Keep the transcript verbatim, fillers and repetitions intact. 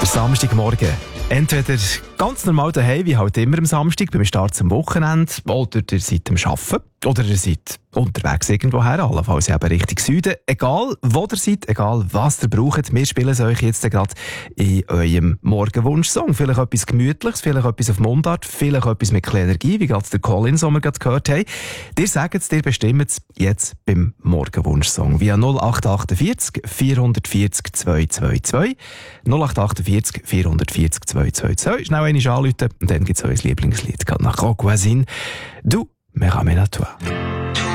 Der Samstagmorgen. Entweder ganz normal daheim, wie halt immer am Samstag, beim Start zum Wochenende, oder ihr seid am Arbeiten, oder ihr seid unterwegs irgendwoher, allenfalls eben Richtung Süden. Egal, wo ihr seid, egal, was ihr braucht, wir spielen es euch jetzt gerade in eurem Morgenwunsch-Song. Vielleicht etwas Gemütliches, vielleicht etwas auf Mundart, vielleicht etwas mit Energie, wie gerade der Colin, den wir gerade gehört haben. Ihr sagt es, ihr bestimmt es jetzt beim Morgenwunsch-Song. Via null acht achtundvierzig vierhundertvierzig zweihundertzweiundzwanzig. null acht achtundvierzig vierhundertvierzig zweihundertzweiundzwanzig. Schnell einmal anrufen und dann gibt es euer Lieblingslied. Nach Rock Voisine. Du, mais ramène à toi.